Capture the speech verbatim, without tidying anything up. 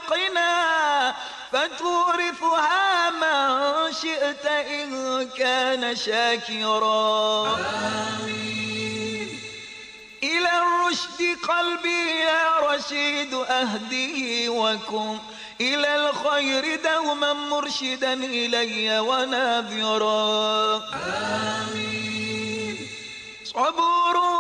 خلقنا فتورثها من شئت إن كان شاكرا. آمين. إلى الرشد قلبي يا رشيد أهديه وكن إلى الخير دوما مرشدا إلي وناذرا. آمين. صبور